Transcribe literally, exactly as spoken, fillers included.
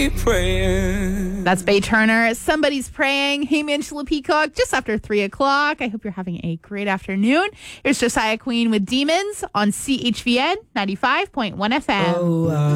be praying. That's Bay Turner. Somebody's praying. Hey, Angela Peacock, just after three o'clock. I hope you're having a great afternoon. Here's Josiah Queen with Demons on C H V N ninety-five point one F M. Oh, uh,